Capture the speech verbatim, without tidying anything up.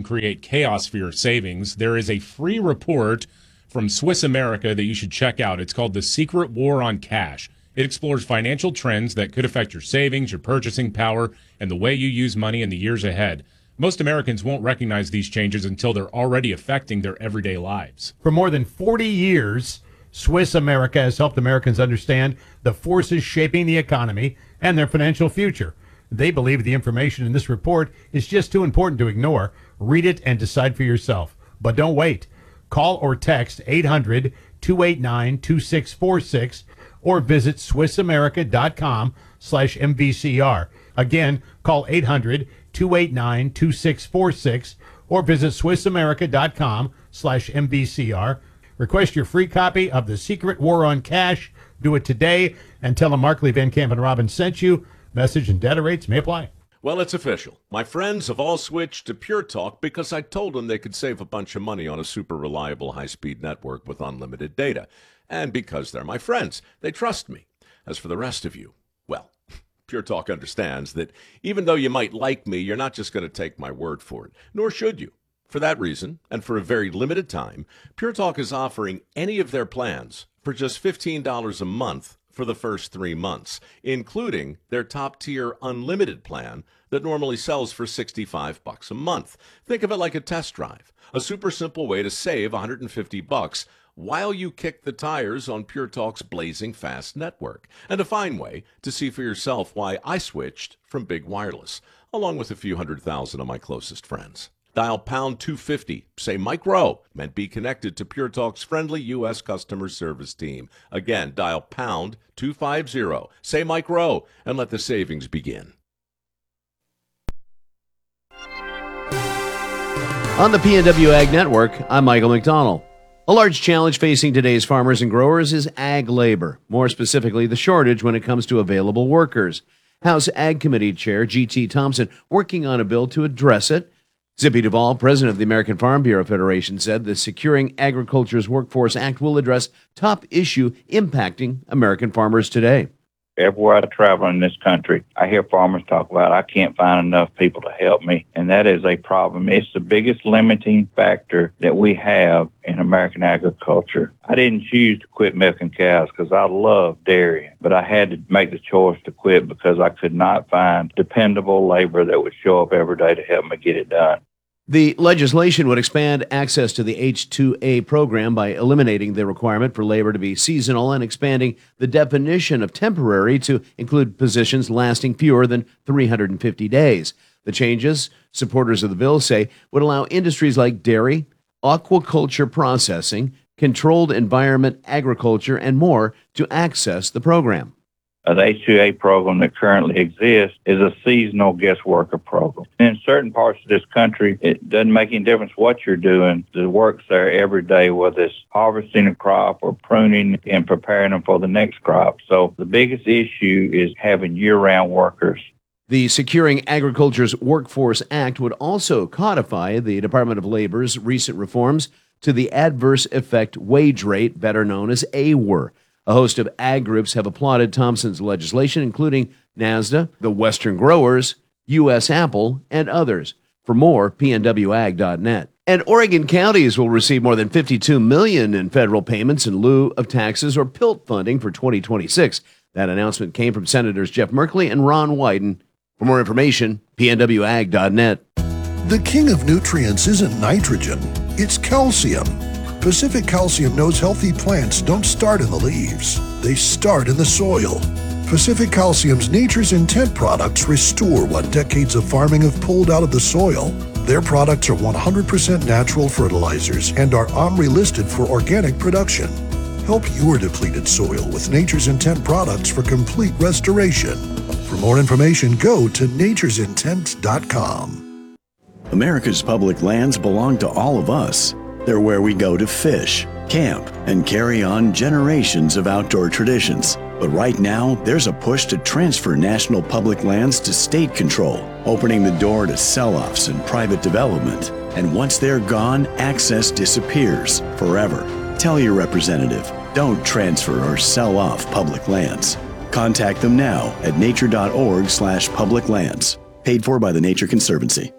create chaos for your savings. There is a free report from Swiss America that you should check out. It's called The Secret War on Cash. It explores financial trends that could affect your savings, your purchasing power, and the way you use money in the years ahead. Most Americans won't recognize these changes until they're already affecting their everyday lives. For more than forty years, Swiss America has helped Americans understand the forces shaping the economy and their financial future. They believe the information in this report is just too important to ignore. Read it and decide for yourself. But don't wait. Call or text eight hundred, two eight nine, two six four six or visit swissamerica.com slash MVCR. Again, call eight hundred, two eight nine, two six four six or visit swissamerica.com slash MVCR. Request your free copy of The Secret War on Cash. Do it today and tell them Markley, Van Camp, and Robbins sent you. Message and data rates may apply. Well, it's official. My friends have all switched to Pure Talk because I told them they could save a bunch of money on a super reliable high-speed network with unlimited data. And because they're my friends, they trust me. As for the rest of you, well, Pure Talk understands that even though you might like me, you're not just going to take my word for it, nor should you. For that reason, and for a very limited time, Pure Talk is offering any of their plans for just fifteen dollars a month for the first three months, including their top-tier unlimited plan that normally sells for sixty-five bucks a month. Think of it like a test drive, a super simple way to save one hundred fifty bucks while you kick the tires on Pure Talk's blazing fast network, and a fine way to see for yourself why I switched from big wireless, along with a few hundred thousand of my closest friends. Dial pound two fifty, say Mike Rowe, and be connected to Pure Talk's friendly U S customer service team. Again, dial pound two fifty, say Mike Rowe, and let the savings begin. On the P N W Ag Network, I'm Michael McDonald. A large challenge facing today's farmers and growers is ag labor, more specifically the shortage when it comes to available workers. House Ag Committee Chair G T Thompson working on a bill to address it. Zippy Duvall, president of the American Farm Bureau Federation, said the Securing Agriculture's Workforce Act will address top issue impacting American farmers today. Everywhere I travel in this country, I hear farmers talk about, I can't find enough people to help me. And that is a problem. It's the biggest limiting factor that we have in American agriculture. I didn't choose to quit milking cows because I love dairy, but I had to make the choice to quit because I could not find dependable labor that would show up every day to help me get it done. The legislation would expand access to the H two A program by eliminating the requirement for labor to be seasonal and expanding the definition of temporary to include positions lasting fewer than three hundred fifty days. The changes, supporters of the bill say, would allow industries like dairy, aquaculture processing, controlled environment agriculture, and more to access the program. The H two A program that currently exists is a seasonal guest worker program. In certain parts of this country, it doesn't make any difference what you're doing. The work's there every day, whether it's harvesting a crop or pruning and preparing them for the next crop. So the biggest issue is having year-round workers. The Securing Agriculture's Workforce Act would also codify the Department of Labor's recent reforms to the Adverse Effect Wage Rate, better known as A W R. A host of ag groups have applauded Thompson's legislation, including NASDA, the Western Growers, U S Apple, and others. For more, P N W ag dot net. And Oregon counties will receive more than fifty-two million dollars in federal payments in lieu of taxes or P I L T funding for twenty twenty-six. That announcement came from Senators Jeff Merkley and Ron Wyden. For more information, P N W ag dot net. The king of nutrients isn't nitrogen, it's calcium. Pacific Calcium knows healthy plants don't start in the leaves, they start in the soil. Pacific Calcium's Nature's Intent products restore what decades of farming have pulled out of the soil. Their products are one hundred percent natural fertilizers and are OMRI listed for organic production. Help your depleted soil with Nature's Intent products for complete restoration. For more information, go to natures intent dot com. America's public lands belong to all of us. They're where we go to fish, camp, and carry on generations of outdoor traditions. But right now, there's a push to transfer national public lands to state control, opening the door to sell-offs and private development. And once they're gone, access disappears forever. Tell your representative, don't transfer or sell off public lands. Contact them now at nature dot org slash public lands. Paid for by the Nature Conservancy.